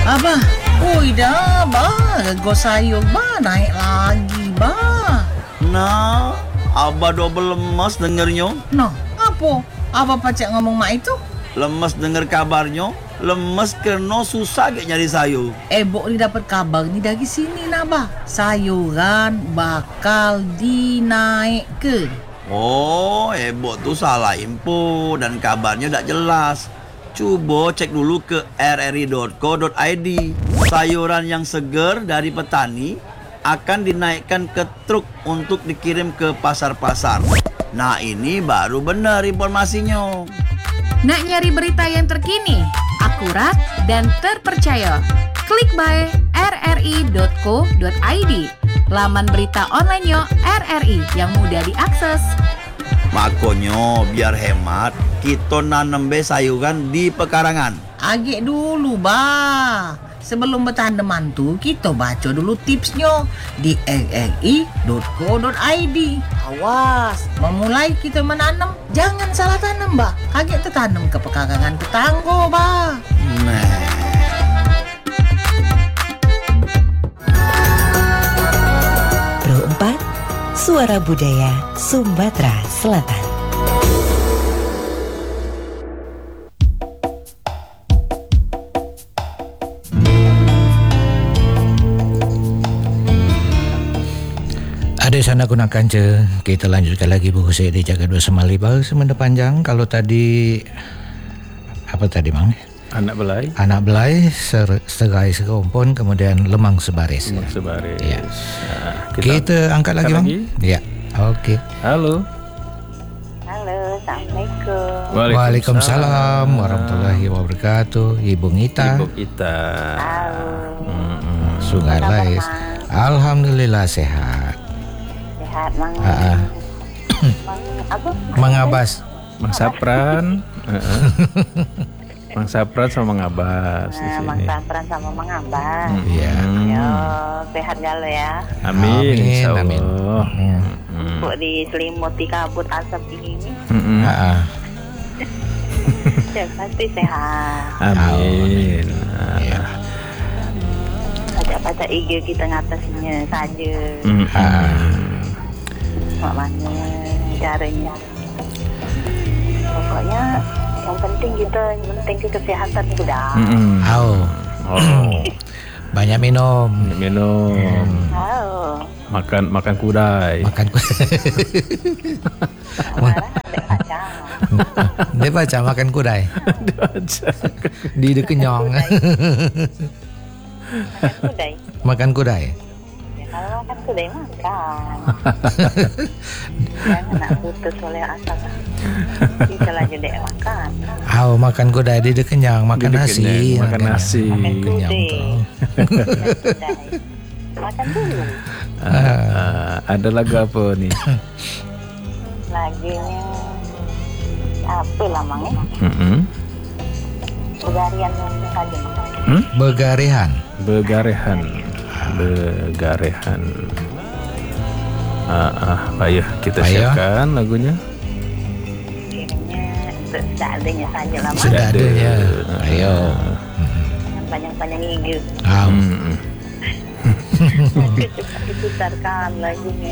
Abah, ui dah, bah. Rego sayur, bah. Naik lagi, bah. Nah, Abah double lemas dengernya. Noh, apa? Abah pacak ngomong mak itu? Lemes denger kabarnya. Lemes kerana susah ke nyari sayur. Bok ni dapat kabar ni dari sini nak, bah. Sayuran bakal dinaikkan. Oh, Bok tu salah info dan kabarnya tak jelas. Cuba cek dulu ke rri.co.id. Sayuran yang segar dari petani akan dinaikkan ke truk untuk dikirim ke pasar-pasar. Nah, ini baru benar informasinya. Nak nyari berita yang terkini, akurat, dan terpercaya? Klik by rri.co.id, laman berita online RRI yang mudah diakses. Makanya biar hemat, kita nanam sayuran di pekarangan. Agak dulu, bah. Sebelum bertanaman tu, kita baca dulu tipsnya di rri.co.id. Awas, memulai kita menanam, jangan salah tanam, bah. Kaget tertanam ke pekarangan tetangga, bah. Pro 4, Suara Budaya Sumatera Selatan. Ada sana gunakan je. Kita lanjutkan lagi buku saya di Jaga Dua Semali Baru semenda panjang. Kalau tadi apa tadi bang? Anak belai serai serumpun, kemudian lemang sebaris. Ya. Kita angkat lagi bang. Ya. Okey. Halo, Assalamualaikum. Waalaikumsalam warahmatullahi wabarakatuh. Ibu Ngita. Sungai Lais. Alhamdulillah sehat. Mang apa? Mang Abbas. Mang Sapran. Mang Sapran sama Mang Abbas di sini. Mang Sapran sama Mang Abbas. Iya. Yo, sehat galau ya. Amin, insyaallah. Kok diselimuti kabut asap ini. Ya, pasti sehat. Amin. Baca IG kita ngatasinnya saja. Mana caranya? Pokoknya yang penting ke kesehatan sudah. Banyak minum. Makan kudai. Dia baca makan kudai. Di kenyong. Makan kudai. Kalau makan kudai makan. Jangan nak putus oleh asal. Kita lanjut dek makan. Makan kudai dia kenyang, makan nasi. Makan nasi. Kenyang tu. Makan dulu. Ada lagu apa ni? Lagunya apa lamangnya? Begarian saja. Begarehan. Ayo kita siapkan lagunya. Seadanya saja lah. Seadanya. Ayo. Panjang-panjang IG. Diputarkan lagunya.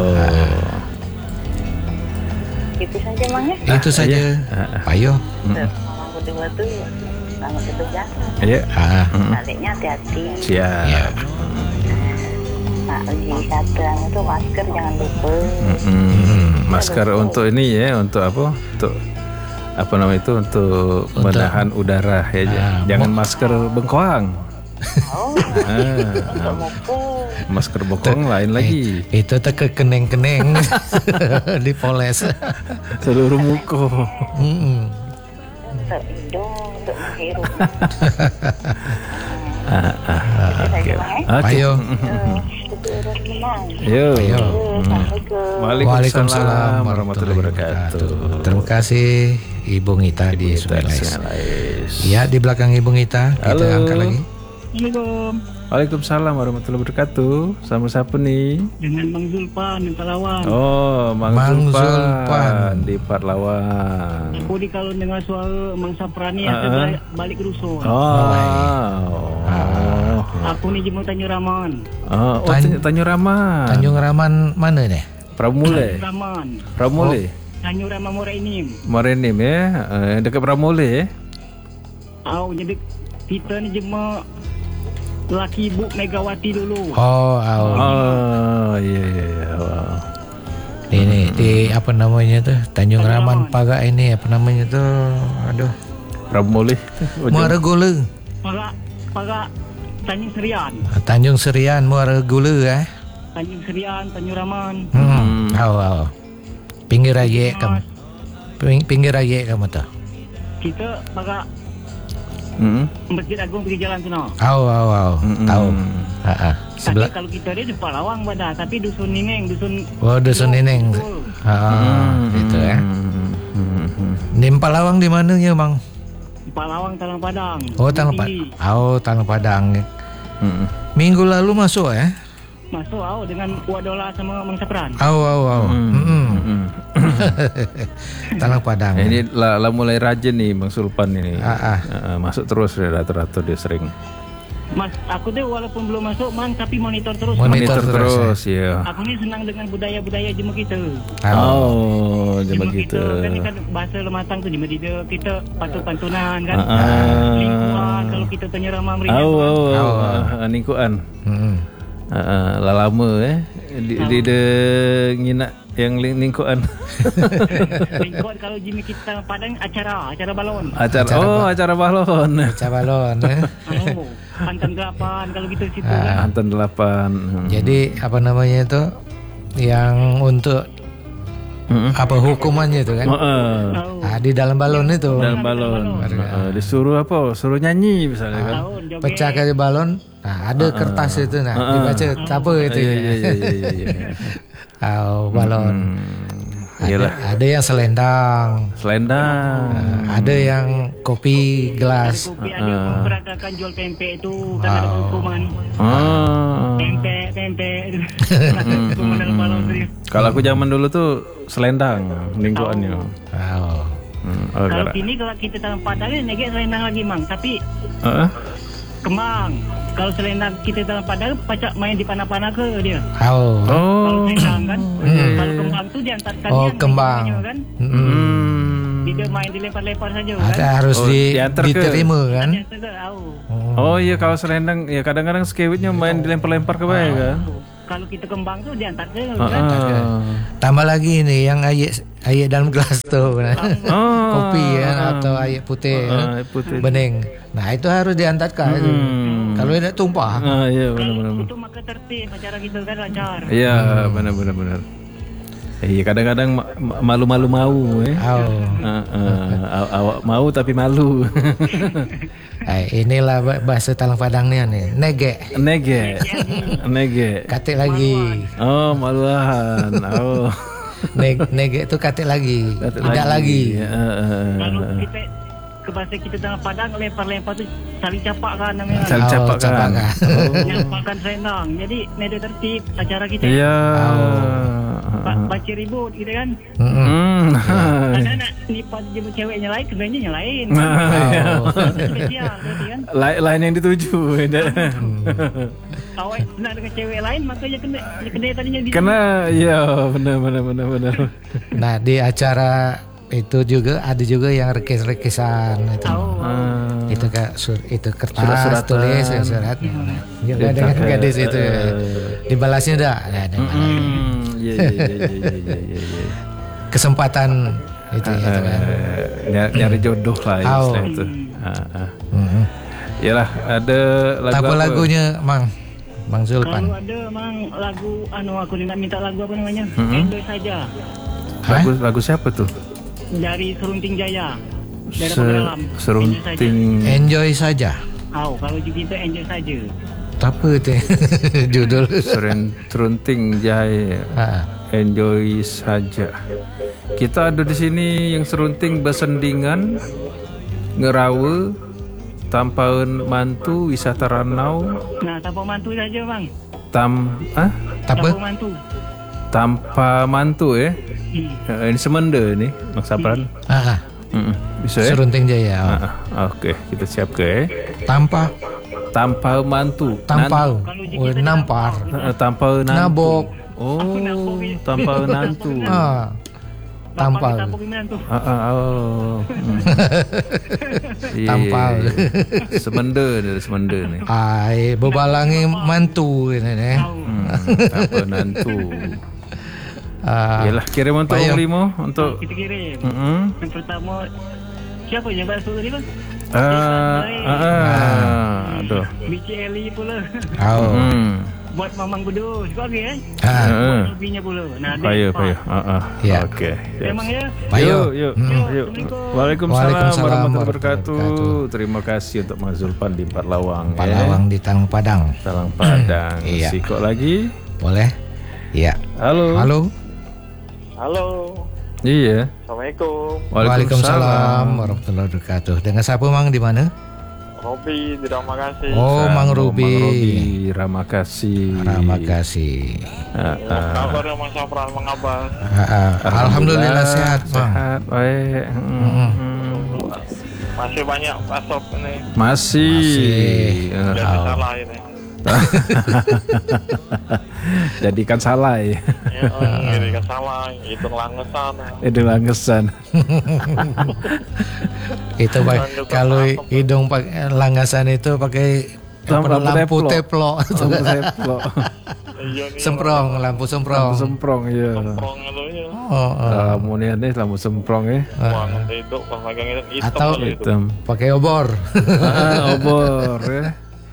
Itu saja Mang ya. Itu saja. Ayo. Malam kedua tuh selamat bertugas. Iya. Baliknya hati-hati. Siap. Pak uji satuan itu masker jangan lupa. Masker untuk ini ya, untuk apa? Untuk apa namanya itu? Untuk menahan udara ya. Jangan masker bengkoang. Untuk mukul. Masker bengkoang lain lagi. Itu ke keneng-keneng dipoles seluruh muka. Untuk hidung, untuk menghirup. Ayo. Waalaikumsalam warahmatullahi wabarakatuh. Terima kasih Ibu Ngita di Sungai Lais. Ya, di belakang Ibu Ngita kita angkat lagi. Assalamualaikum. Waalaikumsalam warahmatullahi wabarakatuh. Sama siapa nih? Dengan Bang Zulpan di Parlawan. Oh, Mang Zulpan di Parlawan. Aku di kalau dengar suara Mang Saprani ada balik rusuh. Aku ni jemu Tanjung Raman. Tanjung Raman. Tanjung Raman mana ni? Pramule. Raman. Pramule. Tanjung Raman Morenim. Morenim ya. Dekat Pramule ya. Jadi kita ni jemu laki Ibu Megawati dulu. Iya. Wow. Ini di apa namanya tuh? Tanjung Raman Paga ini apa namanya tuh? Aduh. Pramule. Muara Gula. Paga Tanjung Serian. Tanjung Serian Muara Gula Tanjung Serian, Tanjung Raman. Pinggir raya kamu. Pinggir raya kamu tuh. Kita paga Masjid Agung pergi jalan sana. Tahu. Tapi kalau kita dia di Palawang pada, tapi dusun Nineng, dusun. Dusun Nineng. Gitu ya. Di Palawang di mana ya, Bang? Di Palawang, Talang Padang. Talang Padang. Minggu lalu masuk ya? Masuk dengan Wadola sama Mang Sapran. Talang Padang. Ini lah mulai rajin nih Bang Sulpan ini. Masuk terus ya rata-rata dia sering. Mas, aku tuh walaupun belum masuk, Mang, tapi monitor terus. Monitor terus ya. Aku ni senang dengan budaya-budaya jema kita. Jema kita. Kan bahasa Lematang tu jema kita pantun-pantunan kan. Lingkuan kalau kita tanya ramah meriah. Lingkuan. Lama di nginak yang lingkuan. Lingkuan kalau jimi kita Padang acara balon. Acara balon. Hantan 8 kalau gitu situ kan. Hantan 8. Jadi apa namanya itu yang untuk apa hukumannya itu kan? Di dalam balon itu. Dalam balon. Disuruh apa? Suruh nyanyi misalnya kan. Pecah kali balon. Ada kertas itu dibaca apa itu. Iya. Balon. Ada yang selendang. Ada yang kopi gelas. Kopi ada peradakan jual pempek itu kan ada hukuman. Pempek. Hukuman dalam balon tadi. Kalau aku zaman dulu tuh selendang lingkuannya. Kalau sini kalau kita dalam Padang ni negek selendang lagi Mang, tapi kembang. Kalau selendang kita dalam Padang pacak main di panah-panah ke dia. Kalau selendang kan. Kalau kembang tu diantarkan kembang kan. Dia main dilempar-lempar saja kan. Harus diterima kan. Iya kalau selendang ya kadang-kadang skewitnya main dilempar-lempar ke bawah kan. Kalau kita kembang tu diantar ke kan. Tambah lagi ini yang air dalam gelas tu kan. Kopi kan atau air putih bening. Nah itu harus diantarkan itu. Kalau tidak tumpah. Iya benar. Itu maka tertib acara kita kan lancar. Iya benar. Iya kadang-kadang malu-malu mau awak mau tapi malu. Inilah bahasa Talang Padang ni Nege. Katik lagi. Maluan. Nege itu katik lagi. Tidak lagi. Kalau kita ke bahasa kita dalam Padang lempar-lempar tu saling capak kan namanya. Saling capak kan. Nyampakan selendang. Jadi nada tertib acara kita. Iya. Baca ribut gitu kan. Kadang nak nipat jemput ceweknya lain, kebenarnya lain. Spesial kan. Lain yang dituju. Awak nak dengan cewek lain maka dia kena tadinya di. Kena ya benar. Nah di acara itu juga ada juga yang rekis-rekisan itu. Itu itu kertas surat tulis surat. Juga dengan gadis itu. Dibalasnya dah. Iya. Kesempatan itu kan. Nyari jodoh lah istilah itu. Yalah ada lagu apa lagunya Mang Zulpan? Kalau ada Mang lagu aku nak minta lagu apa namanya? Enjoy saja. Lagu siapa tuh? Dari Serunting Jaya. Serunting Enjoy saja. Kalau kita enjoy saja. Apa itu judul? Serunting Jaya. Enjoy saja. Kita ada di sini yang serunting bersendingan, ngerawe, tampaun mantu, wisata ranau. Nah, tanpa mantu saja bang. Tanpa mantu. Tanpa mantu ya. Ini semenda nih, Bang Sapran. Bisa ya? Serunting Jaya. Oke, kita siap ke. Tanpa Tampau mantu. Tampau. Nampar. Tampau nantu. Nabok. Oh, tampau nantu. Tampal. Tampal. Semende nih. Ai, bebalangi mantu ini nih. Tampau nantu. Yalah, kirim untuk Om Limo untuk kita kirim. Yang pertama siapa yang bahas tadi bang? Aduh. Bici Eli pula. Buat Mamang Kudus, kok okey kan? Buat Binya pula. Nah, payah. Ya. Okey. Memang ya. Yuk. Waalaikumsalam warahmatullahi wabarakatuh. Terima kasih untuk Mas Zulfan di Empat Lawang. Empat Lawang di Talang Padang. Iya. Sikok lagi? Boleh? Iya. Halo. Iya. Assalamualaikum. Waalaikumsalam warahmatullahi wabarakatuh. Dengan siapa Mang di mana? Robi di Ramakasih. Oh, Mang Robi. Ramakasih. Kabar ya Mas Sapran, mengabar. Alhamdulillah sehat, Bang. Sehat, baik. Masih banyak pasok ini. Masih. Jadi salah ini. Jadikan salah ya. Jadikan salah. Itu langesan. Itu kalau hidung pakai langasan itu pakai lampu teplo. Lampu semprong. Iya. Kemudian nih lampu semprong ya. Atau pakai obor. Obor ya.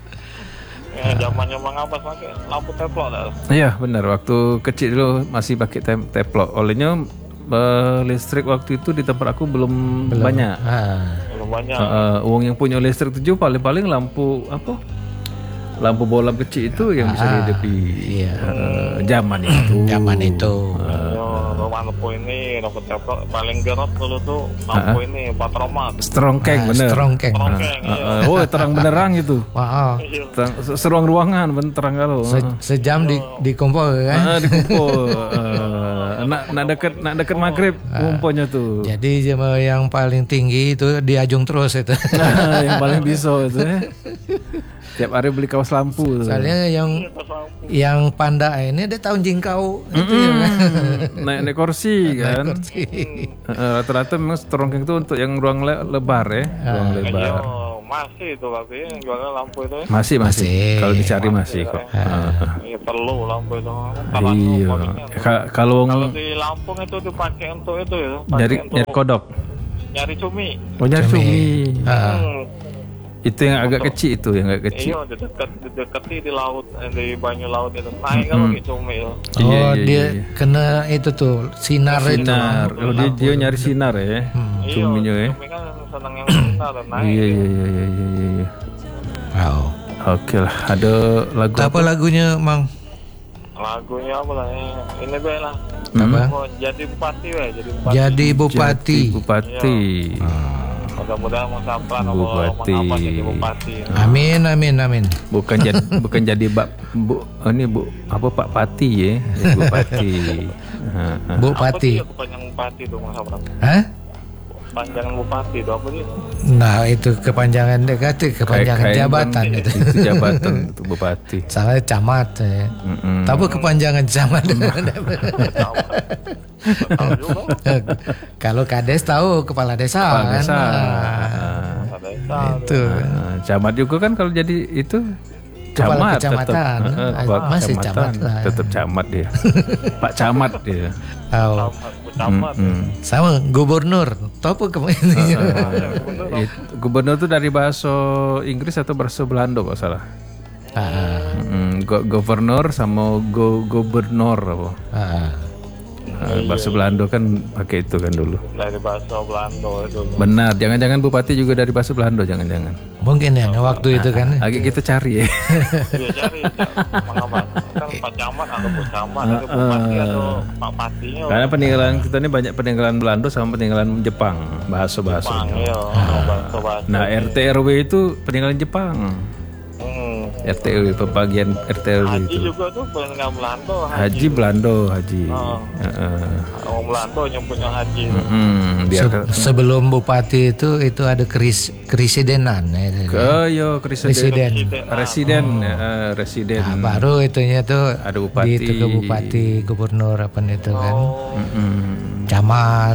Zamannya mengapa pakai lampu teplok dah. Iya benar, waktu kecil dulu masih pakai teplok. Olehnya listrik waktu itu di tempat aku belum banyak. Belum banyak. Uang yang punya listrik itu paling lampu apa? Lampu bola kecil itu yang bisa dihidupi. Iya. Zaman itu. Lampu ini lampu teplok paling gerot dulu tuh lampu ini patromat. Strongkeng bener. Strongkeng. Oh terang benerang itu. Wow. Seruang ruangan bener terang kalau. Sejam di kompor kan? Di kompor. Nak dekat maghrib kumpulannya tuh. Jadi yang paling tinggi itu diajung terus itu. Yang paling bisa itu. Tiap hari beli kaos lampu. Soalnya yang panda ini dia tahun jingkau itu ya. Naik kursi kan. Rata-rata memang strongkeng itu untuk yang ruang lebar ya. Ruang lebar. Masih itu waktu yang jualnya lampu itu. Masih. Kalau dicari masih kok. Iya perlu lampu itu. Iya. Kalau di Lampung itu dipakai untuk itu ya. Nyari kodok. Nyari cumi. Oh nyari cumi. Itu yang agak kecil itu, yang agak kecil. Iya, dekati di laut, di banyu laut itu. Naik kalau cumi itu. Oh, dia kena itu tuh sinar. Oh, dia nyari sinar ya. Cuminya ya. Cumi kan senang yang sinar naik. Iya. Wow. Oke lah, ada lagu apa lagunya, Mang? Lagunya apa lah? Ini be lah. Apa? Jadi Bupati we, Jadi Bupati. Mudah-mudahan Mas Sapran Bupati. Amin. Bukan jadi Pak Pati ya. Bupati. Bupati. Apa kepanjangan Bupati itu Mas Sapran? Hah? Panjangan Bupati itu apa sih? Nah itu kepanjangan jabatan itu. Jabatan itu Bupati. Salah camat ya. Tapi kepanjangan camat. Kalau kades tahu kepala desa. Itu. Camat juga kan kalau jadi itu. Kepala kecamatan. Masih camat lah. Tetap camat dia. Pak Camat dia. Sama gubernur. Tahu gubernur itu dari bahasa Inggris atau bahasa Belanda kalau salah. Governor sama gubernur apa. Bahasa Belanda kan pakai itu kan dulu. Dari bahasa Belanda itu. Benar, jangan-jangan Bupati juga dari bahasa Belanda, jangan-jangan. Mungkin ya waktu itu kan. Lagi kita cari ya. Iya cari. Mengapa? Kan Pak Camat atau Bu Camat atau Bupati atau Pak Patinya. Karena peninggalan kita ini banyak peninggalan Belanda sama peninggalan Jepang, bahasa-bahasa. Iya, bahasa. Nah, RT RW itu peninggalan Jepang. RTW, pembagian RTW Haji itu. juga tuh pengen Belanda. Haji Belanda, haji. Orang Belanda nyebutnya haji. Sebelum bupati itu ada keresidenan residen. Nah, baru itunya tuh ada bupati, itu ke bupati, gubernur apa itu kan. Camat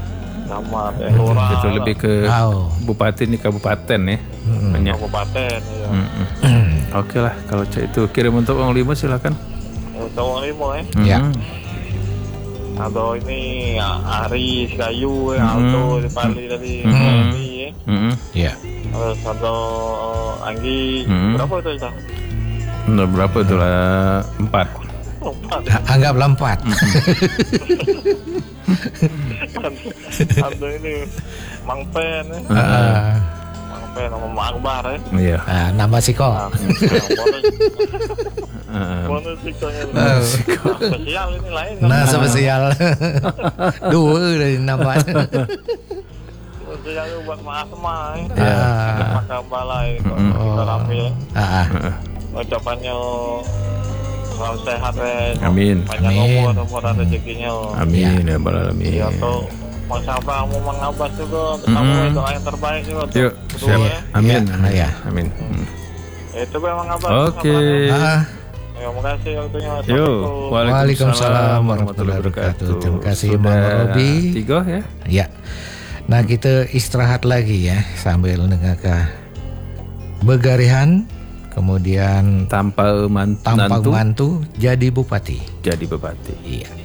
itu lebih ke bupati ini kabupaten ya. Kabupaten ya. Oke lah kalau itu kirim untuk Wong Limo silakan. Untuk Wong Limo ya. Atau ini Aris Kayu Aldo di Bali tadi ya. Terus atau Anggi berapa itu Isa? Berapa itu lah 4. Anggaplah 4. Ada ini Mang Pen Mang Pen sama Mang Akbar Iya. Nama Siko. Bonus Sikonya spesial ini lain. Nah spesial. 2 dari nama. Spesial buat Mas Asma Maka balai kita rapi ucapannya selalu sehat amin. Panjang umur dan rezekinya. Amin ya rabbal alamin. Ya tuh Mas Abah mau mengabas juga ketemu doa yang terbaik juga. Yuk, siap. Amin. Ya. Amin. Itu memang abah. Oke. Terima kasih waktunya. Waalaikumsalam warahmatullahi wabarakatuh. Terima kasih Bang Robi. 3 ya. Ya. Nah kita istirahat lagi ya sambil dengarkan Begarihan. Kemudian tanpa mantu jadi bupati. Jadi bupati. Iya.